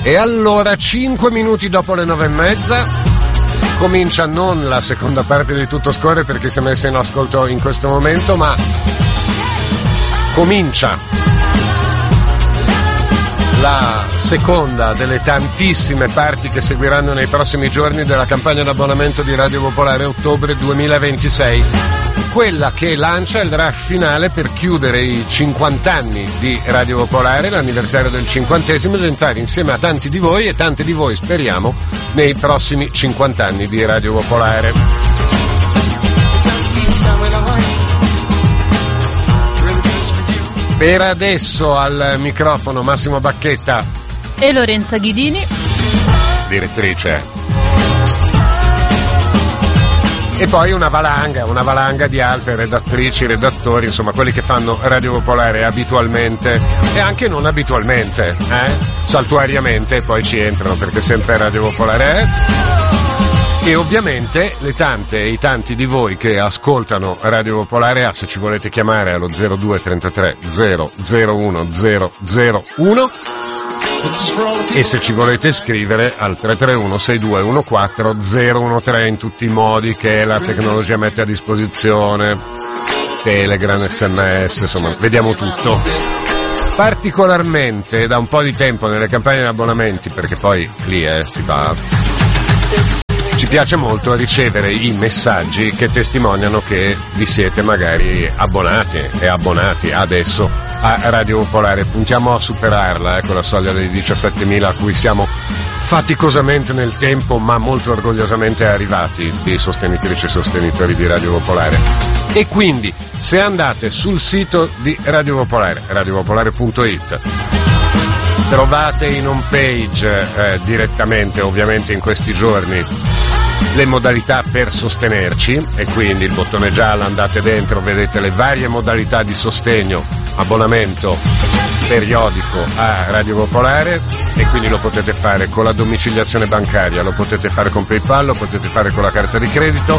E allora, 5 minuti dopo le 9:30, comincia non la seconda parte di Tutto Scorre perché si è messa in ascolto in questo momento, ma comincia la seconda delle tantissime parti che seguiranno nei prossimi giorni della campagna d'abbonamento di Radio Popolare ottobre 2026. Quella che lancia il rush finale per chiudere i 50 anni di Radio Popolare, l'anniversario del 50esimo, ed entrare insieme a tanti di voi, e tanti di voi speriamo, nei prossimi 50 anni di Radio Popolare. Per adesso al microfono Massimo Bacchetta e Lorenza Ghidini, direttrice. E poi una valanga di altre redattrici, redattori, insomma quelli che fanno Radio Popolare abitualmente e anche non abitualmente, saltuariamente, poi ci entrano perché sempre Radio Popolare è. E ovviamente le tante e i tanti di voi che ascoltano Radio Popolare, se ci volete chiamare allo 0233 001 001 e se ci volete scrivere al 331 6214 013 in tutti i modi che la tecnologia mette a disposizione, Telegram, SMS, insomma vediamo tutto. Particolarmente da un po' di tempo nelle campagne di abbonamenti, perché poi lì si va, ci piace molto ricevere i messaggi che testimoniano che vi siete magari abbonati e abbonati adesso a Radio Popolare. Puntiamo a superarla, con la soglia dei 17.000 a cui siamo faticosamente nel tempo ma molto orgogliosamente arrivati, di sostenitrici e sostenitori di Radio Popolare. E quindi se andate sul sito di Radio Popolare, radiopopolare.it, trovate in home page direttamente, ovviamente in questi giorni, le modalità per sostenerci, e quindi il bottone giallo, andate dentro, vedete le varie modalità di sostegno, abbonamento periodico a Radio Popolare, e quindi lo potete fare con la domiciliazione bancaria, lo potete fare con PayPal, lo potete fare con la carta di credito.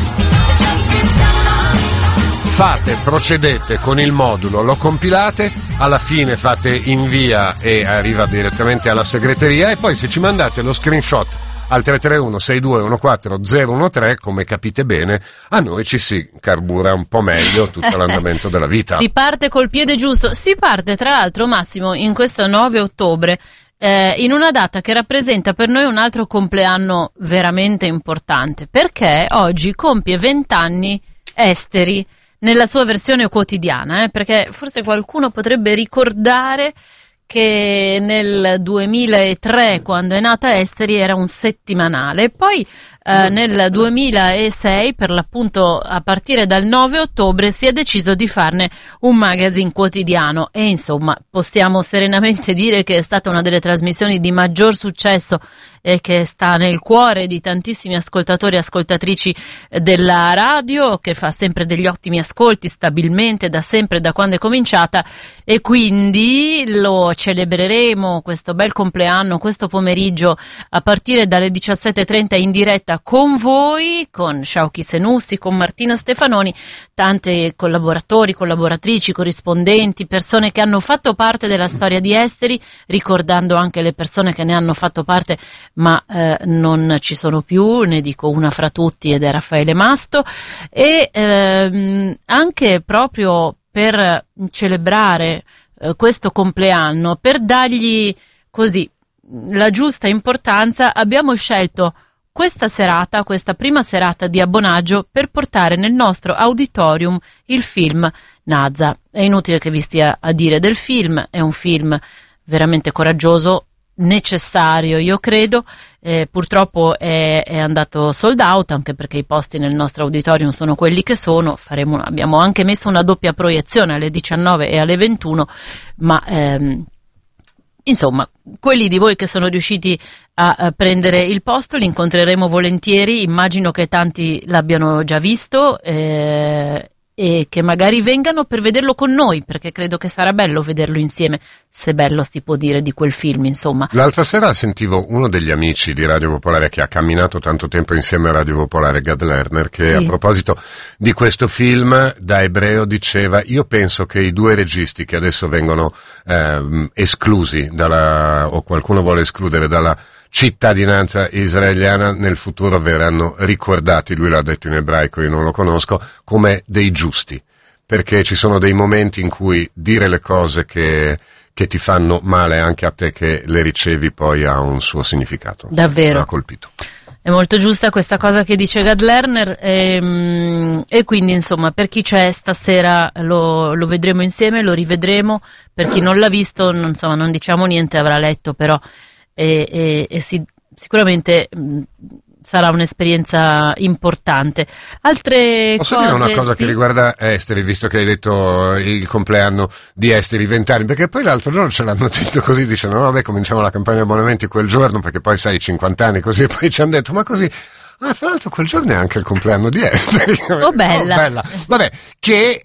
Procedete con il modulo, lo compilate, alla fine fate invia e arriva direttamente alla segreteria, e poi se ci mandate lo screenshot al 331 6214 013, come capite bene, a noi ci si carbura un po' meglio tutto l'andamento della vita. Si parte col piede giusto, si parte tra l'altro, Massimo, in questo 9 ottobre, in una data che rappresenta per noi un altro compleanno veramente importante, perché oggi compie 20 anni Esteri nella sua versione quotidiana, perché forse qualcuno potrebbe ricordare che nel 2003, quando è nata Esteri, era un settimanale, poi nel 2006, per l'appunto a partire dal 9 ottobre, si è deciso di farne un magazine quotidiano, e insomma possiamo serenamente dire che è stata una delle trasmissioni di maggior successo e che sta nel cuore di tantissimi ascoltatori e ascoltatrici della radio, che fa sempre degli ottimi ascolti stabilmente da sempre, da quando è cominciata, e quindi lo celebreremo questo bel compleanno questo pomeriggio a partire dalle 17:30 in diretta con voi, con Sciauchi Senussi, con Martina Stefanoni, tante collaboratori, collaboratrici, corrispondenti, persone che hanno fatto parte della storia di Esteri, ricordando anche le persone che ne hanno fatto parte ma non ci sono più, ne dico una fra tutti ed è Raffaele Masto, e anche proprio per celebrare questo compleanno, per dargli così la giusta importanza, abbiamo scelto questa serata, questa prima serata di abbonaggio, per portare nel nostro auditorium il film Naza. È inutile che vi stia a dire del film, è un film veramente coraggioso, necessario, io credo. Purtroppo è andato sold out, anche perché i posti nel nostro auditorium sono quelli che sono. Abbiamo anche messo una doppia proiezione alle 19 e alle 21, ma insomma, quelli di voi che sono riusciti a prendere il posto li incontreremo volentieri. Immagino che tanti l'abbiano già visto, e che magari vengano per vederlo con noi, perché credo che sarà bello vederlo insieme, se bello si può dire di quel film, insomma. L'altra sera sentivo uno degli amici di Radio Popolare che ha camminato tanto tempo insieme a Radio Popolare, Gad Lerner, che a proposito di questo film da ebreo diceva: io penso che i due registi che adesso vengono esclusi o qualcuno vuole escludere dalla cittadinanza israeliana, nel futuro verranno ricordati, lui l'ha detto in ebraico, io non lo conosco, come dei giusti, perché ci sono dei momenti in cui dire le cose che ti fanno male anche a te che le ricevi poi ha un suo significato. Davvero. Mi ha colpito. È molto giusta questa cosa che dice Gad Lerner e quindi insomma per chi c'è stasera lo vedremo insieme, lo rivedremo, per chi non l'ha visto non diciamo niente, avrà letto però sicuramente sarà un'esperienza importante. Posso dire una cosa che riguarda Esteri, visto che hai detto il compleanno di Esteri, 20 anni, perché poi l'altro giorno ce l'hanno detto così, dicendo no vabbè, cominciamo la campagna abbonamenti quel giorno, perché poi sai 50 anni così, e poi ci hanno detto ma così. Ah, tra l'altro quel giorno è anche il compleanno di Esteri. Oh, bella. Vabbè, che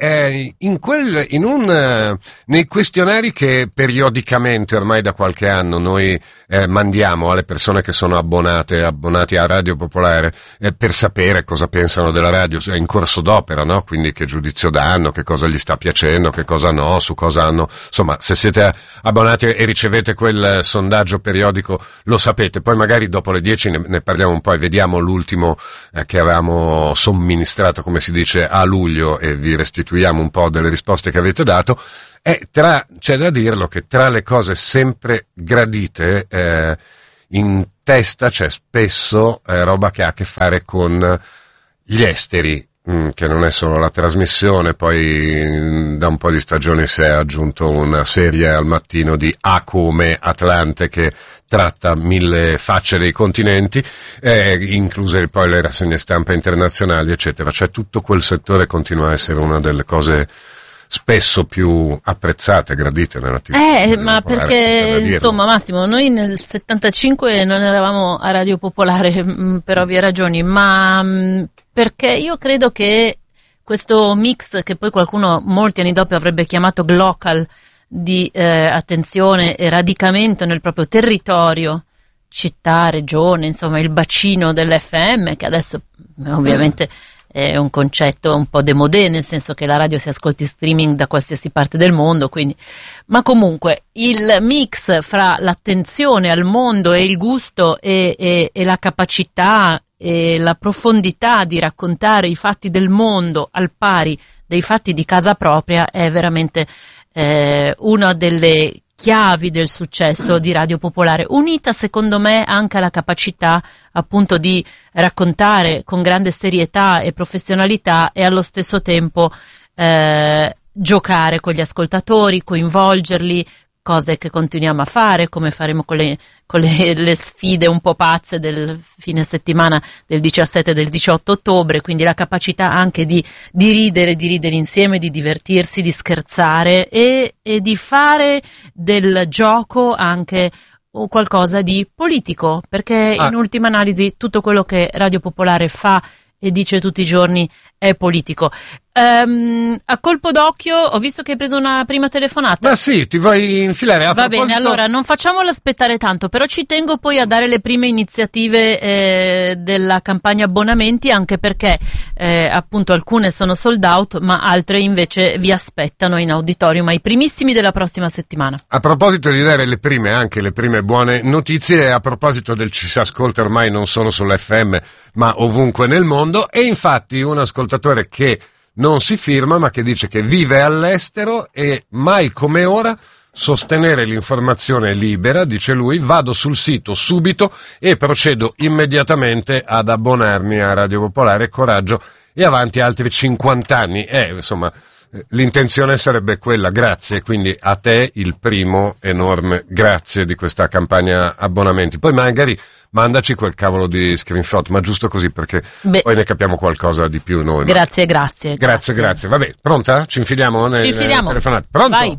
nei questionari che periodicamente, ormai da qualche anno, noi mandiamo alle persone che sono abbonati a Radio Popolare, per sapere cosa pensano della radio, è in corso d'opera, no? Quindi che giudizio danno, che cosa gli sta piacendo, che cosa no, su cosa hanno. Insomma, se siete abbonati e ricevete quel sondaggio periodico, lo sapete. Poi magari dopo le 10 ne parliamo un po' e vediamo l'ultimo che avevamo somministrato, come si dice, a luglio, e vi restituiamo un po' delle risposte che avete dato. C'è da dirlo che tra le cose sempre gradite in testa c'è spesso roba che ha a che fare con gli esteri, che non è solo la trasmissione. Poi da un po' di stagioni si è aggiunto una serie al mattino di A come Atlante, che tratta 1000 facce dei continenti, incluse poi le rassegne stampa internazionali, eccetera. Cioè tutto quel settore continua a essere una delle cose spesso più apprezzate, gradite nella TV. Ma perché, insomma, Massimo, noi nel 75 non eravamo a Radio Popolare per ovvie ragioni, ma perché io credo che questo mix, che poi molti anni dopo avrebbe chiamato glocal, di attenzione e radicamento nel proprio territorio, città, regione, insomma il bacino dell'FM, che adesso ovviamente è un concetto un po' démodé, nel senso che la radio si ascolti streaming da qualsiasi parte del mondo, quindi, ma comunque il mix fra l'attenzione al mondo e il gusto e la capacità e la profondità di raccontare i fatti del mondo al pari dei fatti di casa propria è veramente una delle chiavi del successo di Radio Popolare, unita secondo me anche alla capacità appunto di raccontare con grande serietà e professionalità e allo stesso tempo giocare con gli ascoltatori, coinvolgerli, cose che continuiamo a fare, come faremo con le sfide un po' pazze del fine settimana del 17 e del 18 ottobre, quindi la capacità anche di ridere insieme, di divertirsi, di scherzare e di fare del gioco anche qualcosa di politico, perché in ultima analisi tutto quello che Radio Popolare fa e dice tutti i giorni è politico. A colpo d'occhio ho visto che hai preso una prima telefonata. Ma sì, ti vuoi infilare a proposito... bene, allora non facciamolo aspettare tanto, però ci tengo poi a dare le prime iniziative della campagna abbonamenti, anche perché appunto alcune sono sold out, ma altre invece vi aspettano in auditorium ai primissimi della prossima settimana. A proposito di dare anche le prime buone notizie, a proposito del ci si ascolta ormai non solo sull'FM ma ovunque nel mondo, e infatti un ascoltatore che non si firma ma che dice che vive all'estero e mai come ora sostenere l'informazione libera, dice lui, vado sul sito subito e procedo immediatamente ad abbonarmi a Radio Popolare, coraggio e avanti altri 50 anni. Insomma, l'intenzione sarebbe quella, grazie, quindi a te il primo enorme grazie di questa campagna abbonamenti. Poi magari mandaci quel cavolo di screenshot, ma giusto così, perché poi ne capiamo qualcosa di più noi. Grazie. Vabbè, pronta? Ci infiliamo nelle telefonate. Pronto? Vai.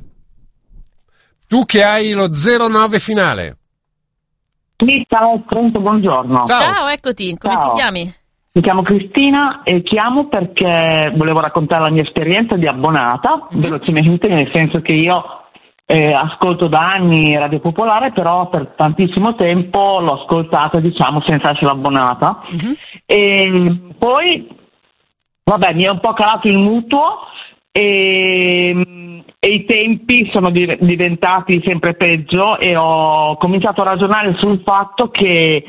Tu che hai lo 09 finale. Sì, ciao, pronto, buongiorno. Ciao, eccoti, come ti chiami? Mi chiamo Cristina e chiamo perché volevo raccontare la mia esperienza di abbonata, velocemente, nel senso che io ascolto da anni Radio Popolare, però per tantissimo tempo l'ho ascoltata, diciamo, senza essere abbonata. E poi, vabbè, mi è un po' calato il mutuo e i tempi sono diventati sempre peggio e ho cominciato a ragionare sul fatto che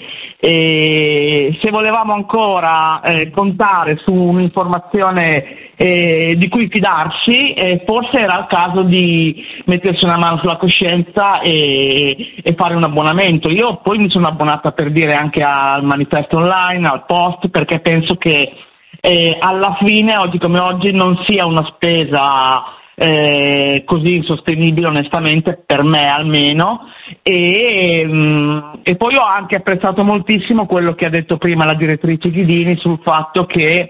se volevamo ancora contare su un'informazione di cui fidarsi, forse era il caso di mettersi una mano sulla coscienza e fare un abbonamento. Io poi mi sono abbonata, per dire, anche al Manifesto Online, al Post, perché penso che alla fine, oggi come oggi, non sia una spesa così insostenibile, onestamente, per me almeno, e poi ho anche apprezzato moltissimo quello che ha detto prima la direttrice Ghidini sul fatto che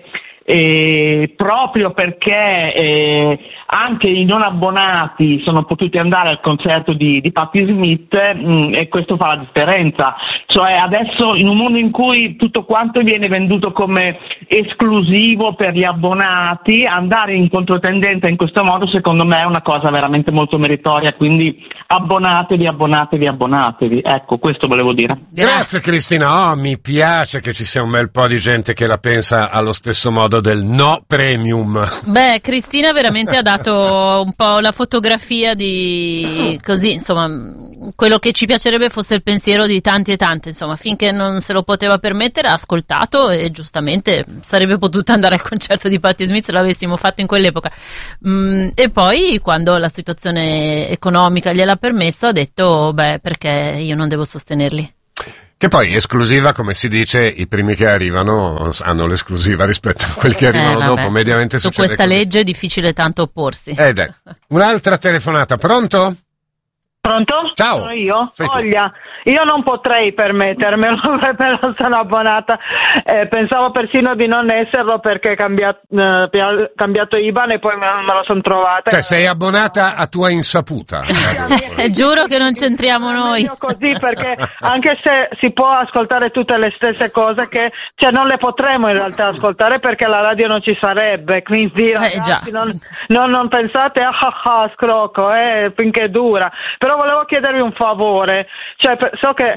proprio perché anche i non abbonati sono potuti andare al concerto di Patti Smith, e questo fa la differenza. Cioè, adesso, in un mondo in cui tutto quanto viene venduto come esclusivo per gli abbonati, andare in controtendenza in questo modo secondo me è una cosa veramente molto meritoria, quindi abbonatevi. Ecco, questo volevo dire. Grazie Cristina, mi piace che ci sia un bel po' di gente che la pensa allo stesso modo del no premium. Beh, Cristina veramente ha dato un po' la fotografia di così, insomma, quello che ci piacerebbe fosse il pensiero di tanti e tante, insomma, finché non se lo poteva permettere ha ascoltato e giustamente sarebbe potuta andare al concerto di Patti Smith se l'avessimo fatto in quell'epoca. E poi quando la situazione economica gliel'ha permesso ha detto beh, perché io non devo sostenerli. Che poi esclusiva, come si dice, i primi che arrivano hanno l'esclusiva rispetto a quelli che arrivano dopo. Mediamente su succede questa così. Legge è difficile tanto opporsi. Dai. Un'altra telefonata, pronto? Pronto? Ciao. Sono io? Sei tu. Olga, io non potrei permettermelo perché non sono abbonata, pensavo persino di non esserlo perché ho cambiato IBAN e poi me la sono trovata. Cioè sei abbonata a tua insaputa. Giuro che non c'entriamo noi. Io così, perché anche se si può ascoltare tutte le stesse cose cioè non le potremo in realtà ascoltare perché la radio non ci sarebbe, quindi ragazzi, non pensate scrocco finché dura. Però volevo chiedervi un favore, cioè so che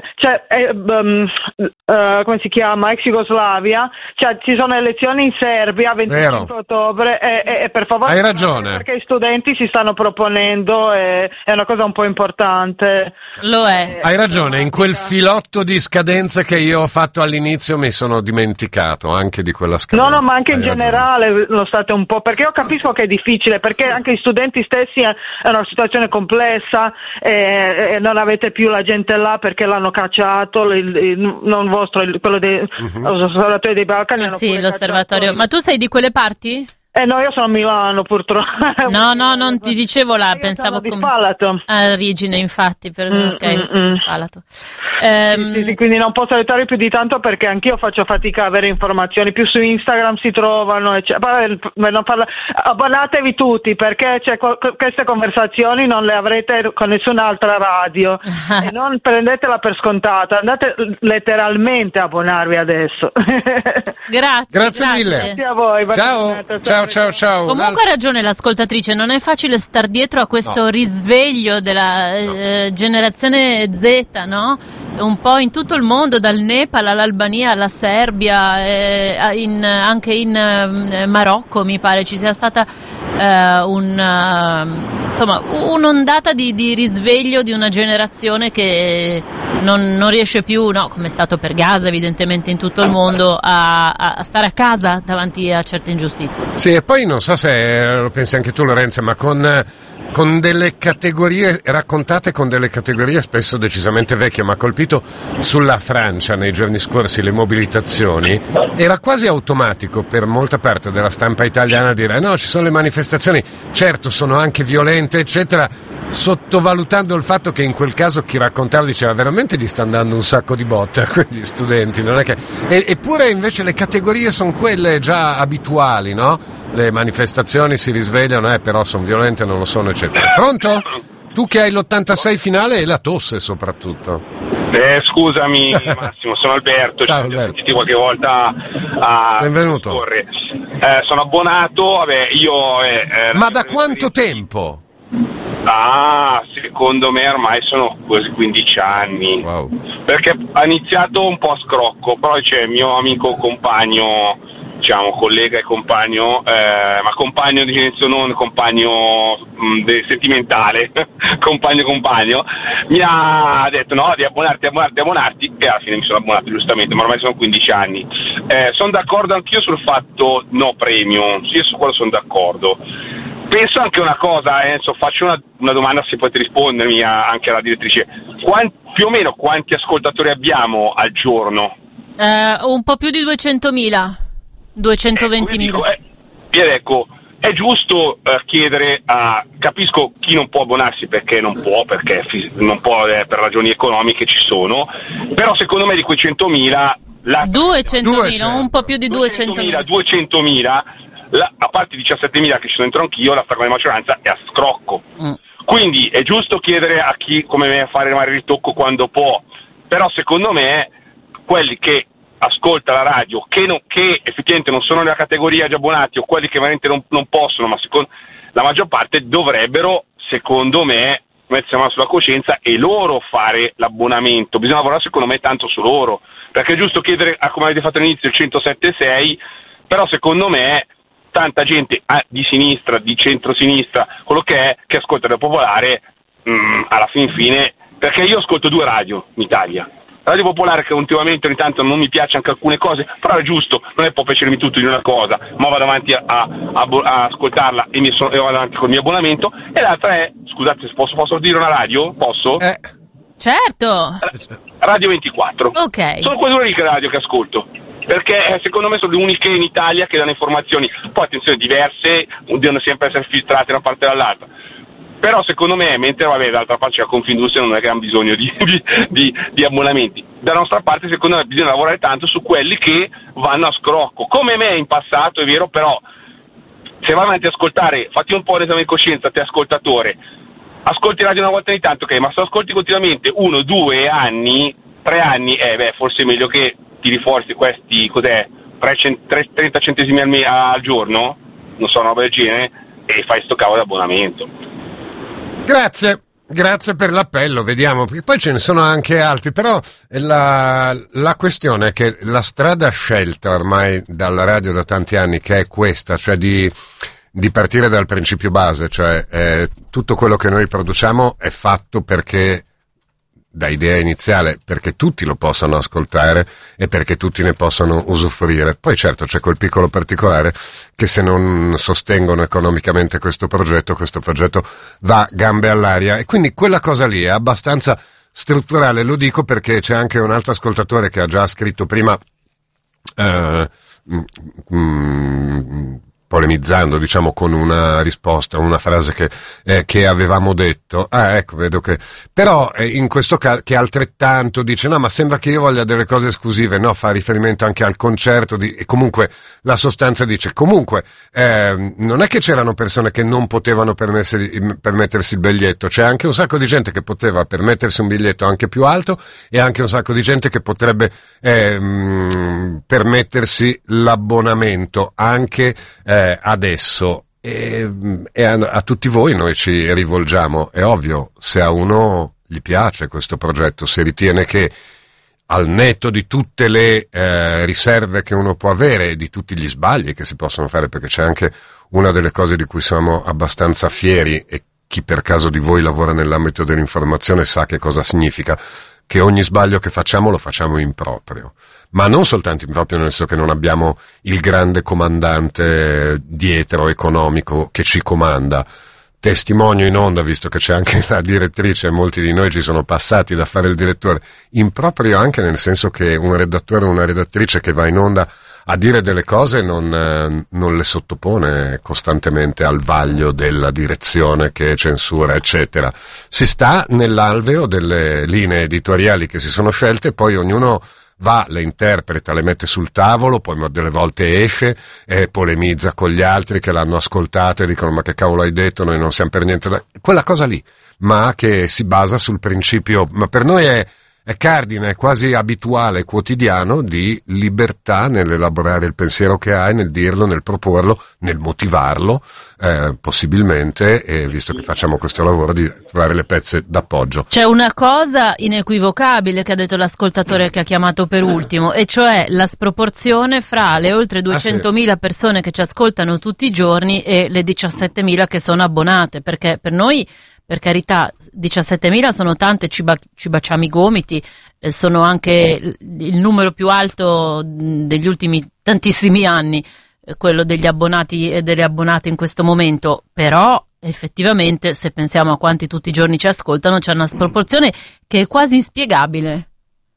come si chiama, ex Jugoslavia, cioè ci sono elezioni in Serbia 25 ottobre e per favore hai ragione, perché i studenti si stanno proponendo, è una cosa un po' importante. Lo è. Hai ragione, in quel filotto di scadenze che io ho fatto all'inizio mi sono dimenticato anche di quella scadenza. No, ma anche in generale lo state un po', perché io capisco che è difficile, perché anche gli studenti stessi è una situazione complessa, e non avete più la gente là perché l'hanno cacciato, non vostro, quello dell'osservatorio dei Balcani. Sì, l'osservatorio. Ma tu sei di quelle parti? No, io sono a Milano purtroppo. No, non ti dicevo là, pensavo di Spalato. A origine, infatti, Spalato. Sì, quindi non posso aiutare più di tanto perché anch'io faccio fatica a avere informazioni, più su Instagram si trovano, abbonatevi tutti perché queste conversazioni non le avrete con nessun'altra radio e non prendetela per scontata, andate letteralmente a abbonarvi adesso. Grazie mille. Grazie a voi. Ciao. Comunque ha ragione l'ascoltatrice, non è facile star dietro a questo risveglio della generazione Z, no? Un po' in tutto il mondo, dal Nepal all'Albania alla Serbia, anche in Marocco mi pare ci sia stata un'ondata di risveglio di una generazione che non riesce più, no, come è stato per Gaza evidentemente in tutto il mondo, a stare a casa davanti a certe ingiustizie. Sì, e poi non so se lo pensi anche tu Lorenza, ma con delle categorie raccontate, con delle categorie spesso decisamente vecchie. Mi ha colpito sulla Francia nei giorni scorsi le mobilitazioni, era quasi automatico per molta parte della stampa italiana dire no, ci sono le manifestazioni, certo sono anche violente eccetera, sottovalutando il fatto che in quel caso chi raccontava diceva veramente gli stanno dando un sacco di botte a quegli studenti, non è che eppure invece le categorie sono quelle già abituali, no? Le manifestazioni si risvegliano, però sono violente, non lo sono eccetera. Pronto? Tu che hai l'86 finale e la tosse soprattutto. Scusami Massimo, sono Alberto. Ciao, Alberto. Ho sentito qualche volta benvenuto. Sono abbonato, Ma da quanto tempo? Secondo me ormai sono quasi 15 anni. Wow. Perché ha iniziato un po' a scrocco, poi c'è il mio amico compagno, diciamo collega e compagno, ma compagno di senso non compagno sentimentale, compagno, mi ha detto no, di abbonarti, e alla fine mi sono abbonato giustamente, ma ormai sono 15 anni. Sono d'accordo anch'io sul fatto no premium, sì, su quello sono d'accordo. Penso anche una cosa, Enzo, faccio una domanda se potete rispondermi anche alla direttrice. Più o meno quanti ascoltatori abbiamo al giorno? Un po' più di 200.000. 220.000. Ecco, è giusto chiedere capisco chi non può abbonarsi perché non può per ragioni economiche ci sono, però secondo me di quei 100.000 200.000, un po' più di 200.000. A parte i 17.000 che ci sono dentro anch'io, la stragrande maggioranza è a scrocco. Quindi è giusto chiedere a chi come me a fare magari il ritocco quando può, però secondo me quelli che ascolta la radio che effettivamente non sono nella categoria di abbonati o quelli che veramente non possono, ma secondo la maggior parte dovrebbero, secondo me, mettersi la mano sulla coscienza e loro fare l'abbonamento. Bisogna lavorare secondo me tanto su loro, perché è giusto chiedere, come avete fatto all'inizio, il 107.6, però secondo me tanta gente di sinistra, di centrosinistra, quello che è, che ascolta la Popolare, alla fine, perché io ascolto 2 radio in Italia. La Radio Popolare, che ultimamente ogni tanto non mi piace anche alcune cose, però è giusto, non è può piacermi tutto di una cosa, ma vado avanti a ascoltarla e vado avanti col mio abbonamento. E l'altra è, scusate, posso dire una radio? Posso? Certo. Radio 24. Ok. Sono quelle uniche radio che ascolto, perché secondo me sono le uniche in Italia che danno informazioni, poi attenzione, diverse, devono sempre essere filtrate da una parte dall'altra. Però secondo me, mentre d'altra parte c'è la Confindustria, non è che hanno bisogno di abbonamenti. Dalla nostra parte secondo me bisogna lavorare tanto su quelli che vanno a scrocco, come me in passato, è vero, però se vai avanti a ascoltare, fatti un po' l'esame di coscienza, te ascoltatore, ascolti radio una volta ogni tanto, ok, ma se ascolti continuamente 1, 2 anni, 3 anni, forse è meglio che ti rinforzi questi, 30 centesimi al giorno, non so, una roba del genere, e fai sto cavolo di abbonamento. Grazie per l'appello, vediamo, perché poi ce ne sono anche altri, però la questione è che la strada scelta ormai dalla radio da tanti anni, che è questa, cioè di partire dal principio base, cioè tutto quello che noi produciamo è fatto perché, da idea iniziale, perché tutti lo possano ascoltare e perché tutti ne possano usufruire. Poi certo c'è quel piccolo particolare che se non sostengono economicamente questo progetto va gambe all'aria, e quindi quella cosa lì è abbastanza strutturale. Lo dico perché c'è anche un altro ascoltatore che ha già scritto prima polemizzando, diciamo, con una risposta, una frase che avevamo detto. Ecco, vedo che però in questo caso, che altrettanto dice no, ma sembra che io voglia delle cose esclusive. No, fa riferimento anche al concerto e comunque la sostanza dice comunque non è che c'erano persone che non potevano permettersi il biglietto, c'è anche un sacco di gente che poteva permettersi un biglietto anche più alto, e anche un sacco di gente che potrebbe permettersi l'abbonamento anche adesso, e a tutti voi noi ci rivolgiamo. È ovvio, se a uno gli piace questo progetto, se ritiene che al netto di tutte le riserve che uno può avere e di tutti gli sbagli che si possono fare, perché c'è anche una delle cose di cui siamo abbastanza fieri, e chi per caso di voi lavora nell'ambito dell'informazione sa che cosa significa, che ogni sbaglio che facciamo lo facciamo in proprio, ma non soltanto in proprio nel senso che non abbiamo il grande comandante dietro economico che ci comanda. Testimonio in onda, visto che c'è anche la direttrice, molti di noi ci sono passati da fare il direttore, in proprio anche nel senso che un redattore o una redattrice che va in onda a dire delle cose non le sottopone costantemente al vaglio della direzione che censura, eccetera. Si sta nell'alveo delle linee editoriali che si sono scelte, poi ognuno va, le interpreta, le mette sul tavolo, poi delle volte esce e polemizza con gli altri che l'hanno ascoltato e dicono ma che cavolo hai detto, noi non siamo per niente quella cosa lì, ma che si basa sul principio, ma per noi è è cardine, è quasi abituale, quotidiano, di libertà nell'elaborare il pensiero che hai, nel dirlo, nel proporlo, nel motivarlo, possibilmente, e visto che facciamo questo lavoro, di trovare le pezze d'appoggio. C'è una cosa inequivocabile che ha detto l'ascoltatore che ha chiamato per ultimo, e cioè la sproporzione fra le oltre 200.000 persone che ci ascoltano tutti i giorni e le 17.000 che sono abbonate, perché per noi, per carità, 17.000 sono tante, ci baciamo i gomiti, sono anche il numero più alto degli ultimi tantissimi anni, quello degli abbonati e delle abbonate in questo momento, però effettivamente se pensiamo a quanti tutti i giorni ci ascoltano c'è una sproporzione che è quasi inspiegabile.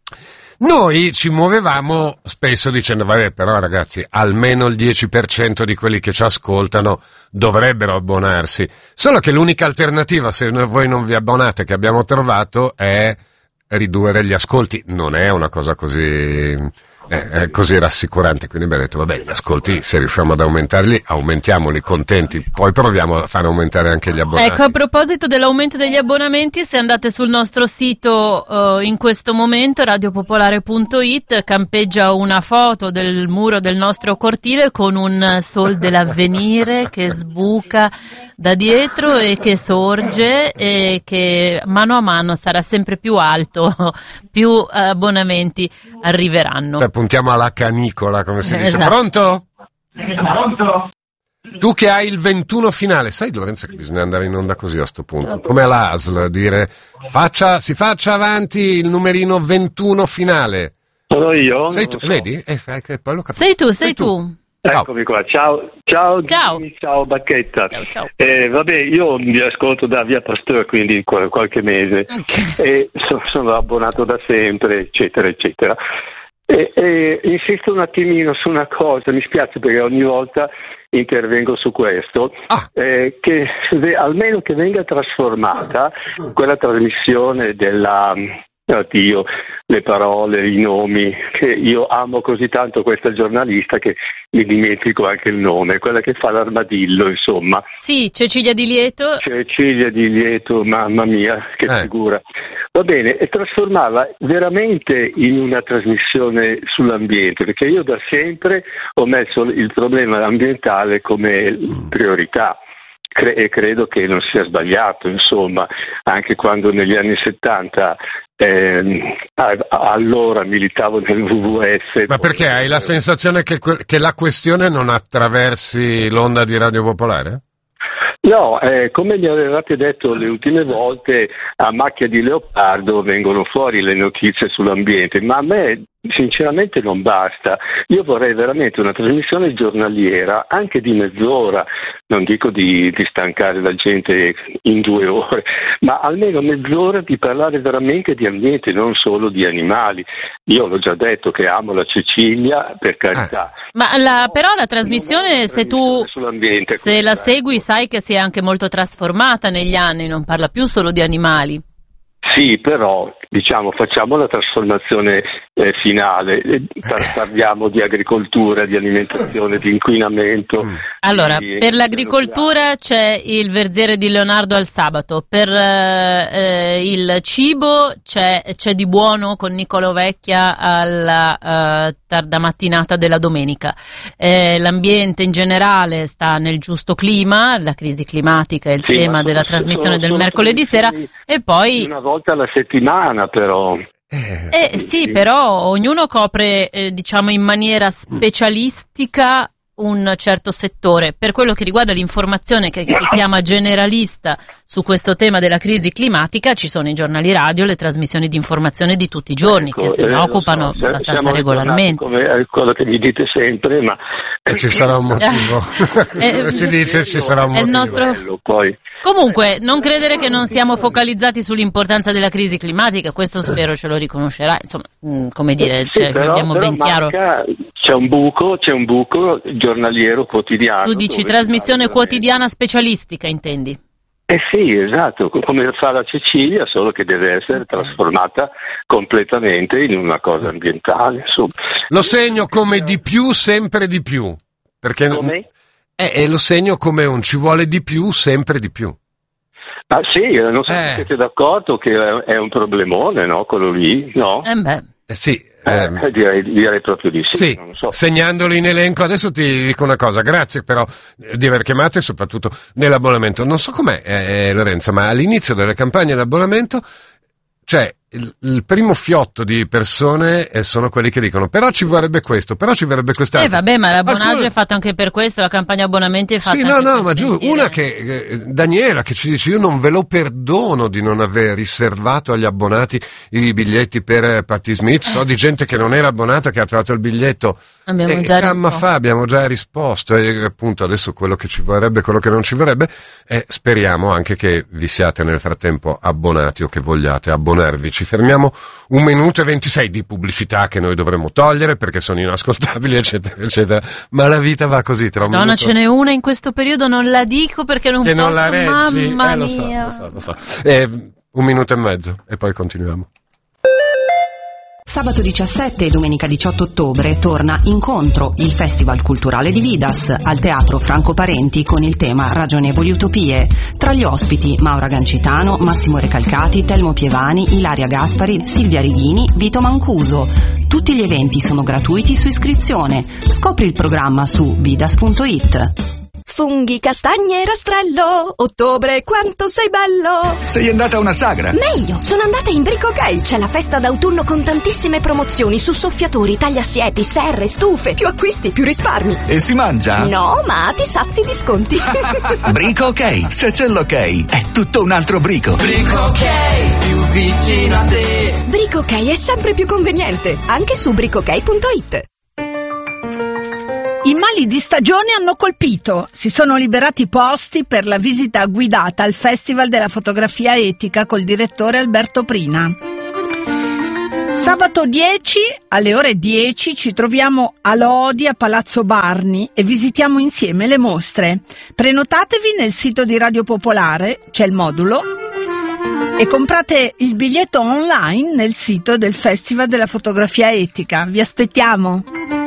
Noi ci muovevamo spesso dicendo, vabbè, però ragazzi, almeno il 10% di quelli che ci ascoltano dovrebbero abbonarsi. Solo che l'unica alternativa, se voi non vi abbonate, che abbiamo trovato, è ridurre gli ascolti. Non è una cosa così rassicurante, quindi abbiamo detto, vabbè, gli ascolti, se riusciamo ad aumentarli, aumentiamoli, contenti, poi proviamo a fare aumentare anche gli abbonati. Ecco, a proposito dell'aumento degli abbonamenti, se andate sul nostro sito in questo momento, radiopopolare.it, campeggia una foto del muro del nostro cortile con un Sol dell'Avvenire che sbuca da dietro e che sorge e che mano a mano sarà sempre più alto, più abbonamenti arriveranno. Cioè, puntiamo alla canicola, come si dice. Esatto. Pronto? Pronto? Tu che hai il 21 finale, sai Lorenzo che bisogna andare in onda così a sto punto, come all'ASL, dire si faccia avanti il numerino 21 finale. Sono io? Sei tu, vedi? Poi lo capisco. Sei tu. Eccomi qua, ciao Bacchetta. Ciao. Vabbè, io vi ascolto da Via Pasteur, quindi qualche mese, e sono abbonato da sempre, eccetera, eccetera. E insisto un attimino su una cosa, mi spiace perché ogni volta intervengo su questo, che almeno che venga trasformata quella trasmissione della... Oddio, le parole, i nomi, che io amo così tanto questa giornalista che mi dimentico anche il nome, quella che fa l'armadillo, insomma. Sì, Cecilia Di Lieto. Cecilia Di Lieto, mamma mia, che figura. Va bene, e trasformarla veramente in una trasmissione sull'ambiente, perché io da sempre ho messo il problema ambientale come priorità. E credo che non sia sbagliato, insomma, anche quando negli anni 70 allora militavo nel WWF. Ma perché hai la sensazione che la questione non attraversi l'onda di Radio Popolare? No, come mi avevate detto le ultime volte, a macchia di leopardo vengono fuori le notizie sull'ambiente, ma a me sinceramente non basta. Io vorrei veramente una trasmissione giornaliera, anche di mezz'ora, non dico di stancare la gente in 2 ore, ma almeno mezz'ora di parlare veramente di ambiente, non solo di animali. Io l'ho già detto che amo la Cecilia, per carità. Ma però la trasmissione, se tu la segui, sai che si è anche molto trasformata negli anni, non parla più solo di animali. Sì, però diciamo facciamo la trasformazione finale, parliamo di agricoltura, di alimentazione, di inquinamento. Allora, per l'agricoltura c'è il verziere di Leonardo al sabato, per il cibo c'è di buono con Niccolo Vecchia alla tarda mattinata della domenica. L'ambiente in generale sta nel giusto clima, la crisi climatica è il tema della trasmissione del mercoledì sera, e poi una volta alla settimana però. Sì, però ognuno copre, diciamo, in maniera specialistica un certo settore. Per quello che riguarda l'informazione che si chiama generalista su questo tema della crisi climatica, ci sono i giornali radio, le trasmissioni di informazione di tutti i giorni, che se ne occupano abbastanza regolarmente. Come è quello che mi dite sempre, ma ci sarà un motivo. Si dice ci sarà un motivo. Poi. Comunque, non credere che non siamo focalizzati sull'importanza della crisi climatica, questo spero ce lo riconoscerà. Insomma, come dire, abbiamo ben chiaro. C'è un buco giornaliero quotidiano. Tu dici trasmissione quotidiana specialistica, intendi? Sì, esatto, come fa la Cecilia, solo che deve essere trasformata completamente in una cosa ambientale. Insomma. Lo segno come di più, sempre di più. Perché come? Lo segno come un ci vuole di più, sempre di più. Ah sì, non so se siete d'accordo che è un problemone, no? Quello lì, no? Sì. Direi proprio di sì. Sì, non so. segnandolo in elenco. Adesso ti dico una cosa, grazie però di aver chiamato e soprattutto nell'abbonamento. Non so com'è, Lorenzo, ma all'inizio delle campagne dell'abbonamento c'è il primo fiotto di persone sono quelli che dicono però ci vorrebbe questo, però ci vorrebbe quest'altro. Vabbè, ma l'abbonaggio è fatto anche per questo, la campagna abbonamenti è fatta anche per questo. Ma giù, una che Daniela che ci dice io non ve lo perdono di non aver riservato agli abbonati i biglietti per Patti Smith, so di gente che non era abbonata che ha trovato il biglietto abbiamo già risposto e appunto adesso quello che ci vorrebbe, quello che non ci vorrebbe speriamo anche che vi siate nel frattempo abbonati o che vogliate abbonarvi. Ci fermiamo 1 minuto e 26 di pubblicità che noi dovremmo togliere perché sono inascoltabili eccetera eccetera, ma la vita va così. Tra un Donna, minuto... ce n'è una in questo periodo, non la dico perché non che posso, non la reggi. mamma Lo mia. so. 1 minuto e mezzo e poi continuiamo. Sabato 17 e domenica 18 ottobre torna Incontro, il festival culturale di Vidas, al Teatro Franco Parenti con il tema Ragionevoli Utopie. Tra gli ospiti Maura Gancitano, Massimo Recalcati, Telmo Pievani, Ilaria Gaspari, Silvia Righini, Vito Mancuso. Tutti gli eventi sono gratuiti su iscrizione. Scopri il programma su vidas.it. Funghi, castagne e rastrello, ottobre quanto sei bello! Sei andata a una sagra? Meglio, sono andata in Brico Ok, c'è la festa d'autunno con tantissime promozioni su soffiatori, tagliasiepi, serre, stufe, più acquisti, più risparmi. E si mangia? No, ma ti sazi di sconti. Brico Ok, se c'è l'ok, è tutto un altro Brico. Brico Ok, più vicino a te. Brico Ok è sempre più conveniente, anche su bricokay.it. I mali di stagione hanno colpito. Si sono liberati posti per la visita guidata al Festival della Fotografia Etica col direttore Alberto Prina. Sabato 10 alle ore 10 ci troviamo a Lodi a Palazzo Barni e visitiamo insieme le mostre. Prenotatevi nel sito di Radio Popolare, c'è il modulo, e comprate il biglietto online nel sito del Festival della Fotografia Etica. Vi aspettiamo!